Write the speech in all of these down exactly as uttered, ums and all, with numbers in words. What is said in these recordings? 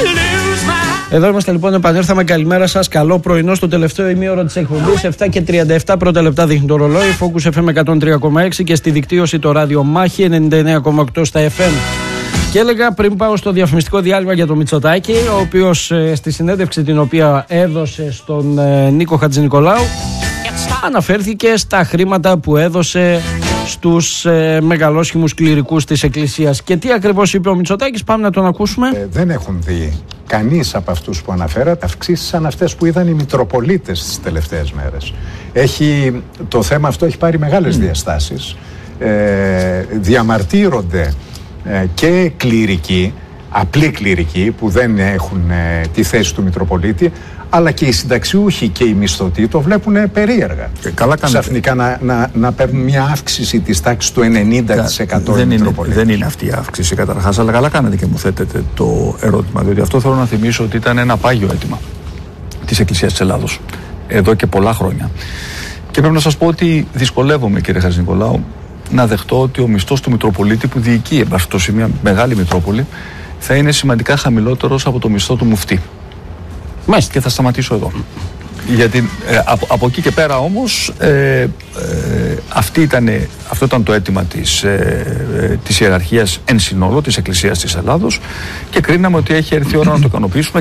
Εδώ είμαστε λοιπόν, επανέρθαμε. Καλημέρα σας. Καλό πρωινό στο τελευταίο ημίωρο της εκπομπής. επτά και τριάντα επτά πρώτα λεπτά δείχνει το ρολόι. Focus εφ εμ εκατόν τρία κόμμα έξι και στη δικτύωση το ράδιο Μάχη ενενήντα εννέα κόμμα οκτώ στα εφ εμ. Και έλεγα πριν πάω στο διαφημιστικό διάλειμμα για τον Μητσοτάκη, ο οποίος ε, στη συνέντευξη την οποία έδωσε στον ε, Νίκο Χατζηνικολάου αναφέρθηκε στα χρήματα που έδωσε στους ε, μεγαλόσχημους κληρικούς της Εκκλησίας. Και τι ακριβώς είπε ο Μητσοτάκης, πάμε να τον ακούσουμε. Ε, δεν έχουν δει κανείς από αυτούς που αναφέρατε αυξήσεις σαν αυτές που είδαν οι Μητροπολίτες τις τελευταίες μέρες. Έχει, το θέμα αυτό έχει πάρει μεγάλες mm. διαστάσεις. Ε, διαμαρτύρονται ε, και κληρικοί, απλοί κληρικοί που δεν έχουν ε, τη θέση του Μητροπολίτη, αλλά και οι συνταξιούχοι και οι μισθωτοί το βλέπουν περίεργα. Ε, καλά ξαφνικά να, να, να παίρνουν μια αύξηση της τάξης του ενενήντα τοις εκατό. Δεν είναι, δεν είναι αυτή η αύξηση καταρχάς, αλλά καλά κάνετε και μου θέτετε το ερώτημα, διότι αυτό θέλω να θυμίσω ότι ήταν ένα πάγιο αίτημα της Εκκλησίας της Ελλάδος εδώ και πολλά χρόνια. Και πρέπει να σας πω ότι δυσκολεύομαι, κύριε Χατζηνικολάου, να δεχτώ ότι ο μισθός του Μητροπολίτη που διοικεί εν πάση περιπτώσει μια μεγάλη Μητρόπολη θα είναι σημαντικά χαμηλότερος από το μισθό του μουφτή. Μάλιστα. Και θα σταματήσω εδώ. Γιατί ε, από, από εκεί και πέρα όμως ε, ε, αυτή ήτανε, αυτό ήταν το αίτημα της, ε, ε, της ιεραρχίας εν συνόλο της Εκκλησίας της Ελλάδος και κρίναμε ότι έχει έρθει η ώρα να το ικανοποιήσουμε.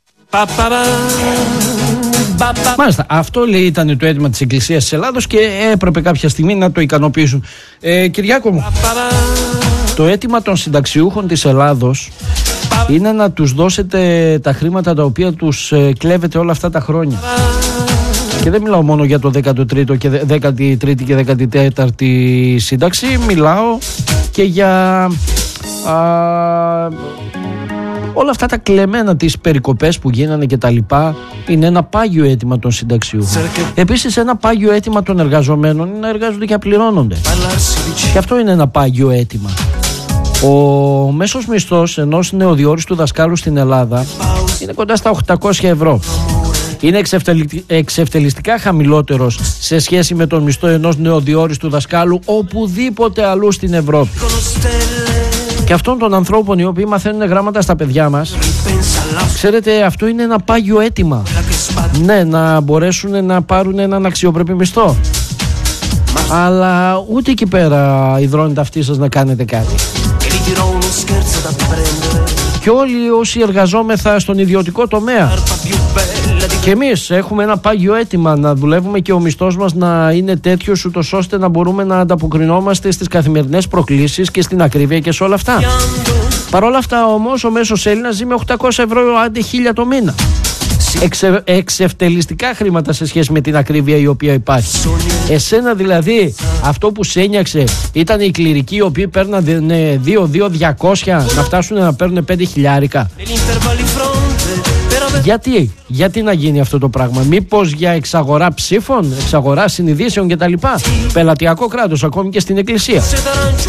Μάλιστα, αυτό λέει ήταν το αίτημα της Εκκλησίας της Ελλάδος και έπρεπε κάποια στιγμή να το ικανοποιήσουν. ε, Κυριάκο μου, το αίτημα των συνταξιούχων της Ελλάδος είναι να τους δώσετε τα χρήματα τα οποία τους ε, κλέβετε όλα αυτά τα χρόνια. Και δεν μιλάω μόνο για το δέκατο τρίτο και δέκατη τρίτη και δέκατη τέταρτη σύνταξη, μιλάω και για α, όλα αυτά τα κλεμμένα, τις περικοπές που γίνανε και τα λοιπά. Είναι ένα πάγιο αίτημα των συνταξιούχων. Επίσης ένα πάγιο αίτημα των εργαζομένων είναι να εργάζονται και να πληρώνονται. Και αυτό είναι ένα πάγιο αίτημα. Ο μέσος μισθός ενός νεοδιόριστου δασκάλου στην Ελλάδα είναι κοντά στα οκτακόσια ευρώ. Είναι εξευτελιστικά χαμηλότερος σε σχέση με τον μισθό ενός νεοδιόριστου δασκάλου οπουδήποτε αλλού στην Ευρώπη. Και αυτών των ανθρώπων οι οποίοι μαθαίνουν γράμματα στα παιδιά μας, ξέρετε, αυτό είναι ένα πάγιο αίτημα. Ναι, να μπορέσουν να πάρουν έναν αξιοπρεπή μισθό. Αλλά ούτε εκεί πέρα υδρώνεται αυτή σας να κάνετε κάτι. Και όλοι όσοι εργαζόμεθα στον ιδιωτικό τομέα και εμείς έχουμε ένα πάγιο αίτημα να δουλεύουμε και ο μισθός μας να είναι τέτοιος ούτως ώστε να μπορούμε να ανταποκρινόμαστε στις καθημερινές προκλήσεις και στην ακρίβεια και σε όλα αυτά. Παρ' όλα αυτά όμως ο μέσος Έλληνας ζει με οκτακόσια ευρώ άντε χίλια το μήνα. Εξε, εξευτελιστικά χρήματα σε σχέση με την ακρίβεια η οποία υπάρχει. Εσένα δηλαδή αυτό που σε ένιαξε ήταν οι κληρικοί οι οποίοι παίρνανε δύο δύο διακόσια να φτάσουν να παίρνουν πέντε χιλιάρικα. Γιατί, γιατί να γίνει αυτό το πράγμα? Μήπως για εξαγορά ψήφων, εξαγορά συνειδήσεων κτλ? Πελατειακό κράτος ακόμη και στην Εκκλησία.